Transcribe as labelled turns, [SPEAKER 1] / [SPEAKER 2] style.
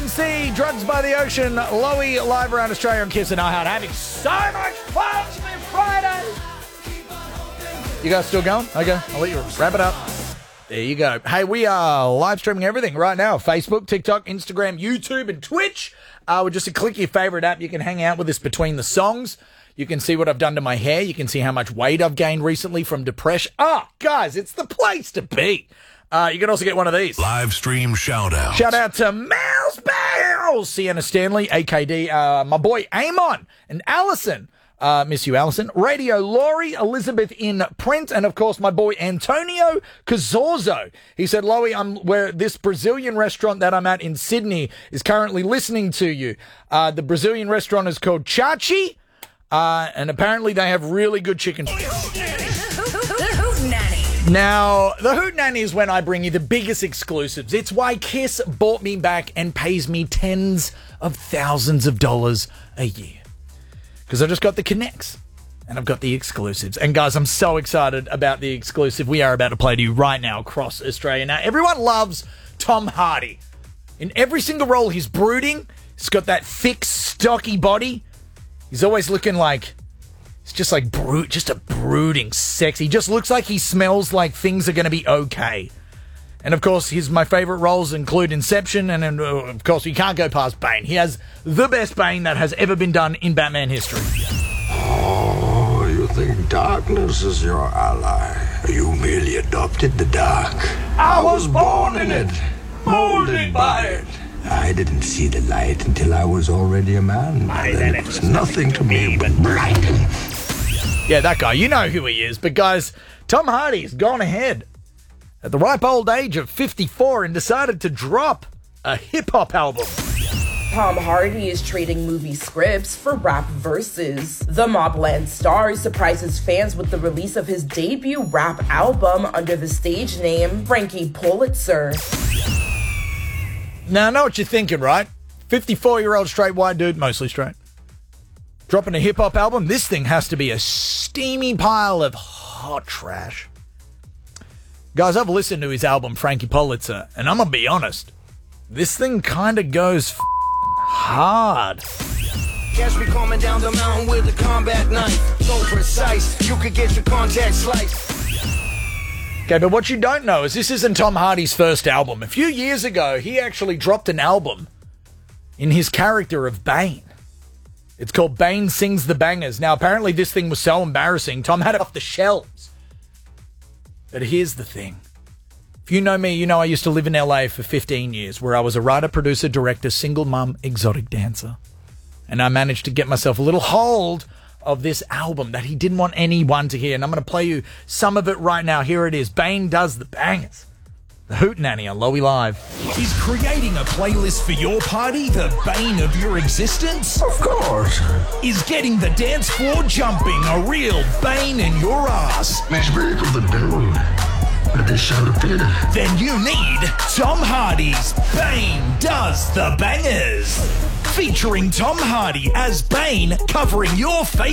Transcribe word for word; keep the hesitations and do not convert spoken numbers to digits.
[SPEAKER 1] N C, Drugs by the Ocean, Lowy live around Australia on Kiss and iHeart. Having so much fun this Friday. You guys still going? Okay, I'll let you wrap it up. There you go. Hey, we are live streaming everything right now. Facebook, TikTok, Instagram, YouTube, and Twitch. Uh, with just a click your favorite app, you can hang out with us between the songs. You can see what I've done to my hair. You can see how much weight I've gained recently from depression. Oh, guys, it's the place to be. Uh, you can also get one of these.
[SPEAKER 2] Live stream shout-outs.
[SPEAKER 1] Shout out to Mouse Bells, Sienna Stanley, A K D, uh, my boy Amon, and Allison. Uh, miss you, Allison. Radio Laurie, Elizabeth in print, and of course my boy Antonio Cazorzo. He said, Lowy, I'm where this Brazilian restaurant that I'm at in Sydney is currently listening to you. Uh, the Brazilian restaurant is called Chachi, uh, and apparently they have really good chicken. Now, the Hootenanny is when I bring you the biggest exclusives. It's why Kiss bought me back and pays me tens of thousands of dollars a year. Because I just got the connects and I've got the exclusives. And guys, I'm so excited about the exclusive we are about to play to you right now across Australia. Now, everyone loves Tom Hardy. In every single role, he's brooding. He's got that thick, stocky body. He's always looking like... It's just like brood, just a brooding sex. He just looks like he smells like things are going to be okay. And of course, his my favorite roles include Inception, and, and uh, of course, you can't go past Bane. He has the best Bane that has ever been done in Batman history.
[SPEAKER 3] Oh, you think darkness is your ally? You merely adopted the dark. I was born in it, molded by it. I didn't see the light until I was already a man. Then it was nothing to me but blinding.
[SPEAKER 1] Yeah, that guy. You know who he is. But guys, Tom Hardy's gone ahead at the ripe old age of fifty-four and decided to drop a hip-hop album.
[SPEAKER 4] Tom Hardy is trading movie scripts for rap verses. The Mobland star surprises fans with the release of his debut rap album under the stage name Frankie Pulitzer.
[SPEAKER 1] Now, I know what you're thinking, right? fifty-four-year-old straight white dude, mostly straight, dropping a hip-hop album. This thing has to be a steamy pile of hot trash. Guys, I've listened to his album, Frankie Pulitzer, and I'm going to be honest. This thing kind of goes f***ing hard.
[SPEAKER 5] Catch me coming down the mountain with a combat knife. So precise, you could get your contact sliced.
[SPEAKER 1] Okay, but what you don't know is this isn't Tom Hardy's first album. A few years ago, he actually dropped an album in his character of Bane. It's called Bane Sings the Bangers. Now, apparently this thing was so embarrassing, Tom had it off the shelves. But here's the thing. If you know me, you know I used to live in L A for fifteen years, where I was a writer, producer, director, single mum, exotic dancer. And I managed to get myself a little hold of this album that he didn't want anyone to hear. And I'm going to play you some of it right now. Here it is. Bane Does the Bangers. The Hootenanny on Lowy Live.
[SPEAKER 2] Is creating a playlist for your party the bane of your existence?
[SPEAKER 3] Of course.
[SPEAKER 2] Is getting the dance floor jumping a real bane in your ass?
[SPEAKER 3] Speak of the devil, but they shall appear.
[SPEAKER 2] Then you need Tom Hardy's Bane Does the Bangers. Featuring Tom Hardy as Bane, covering your face.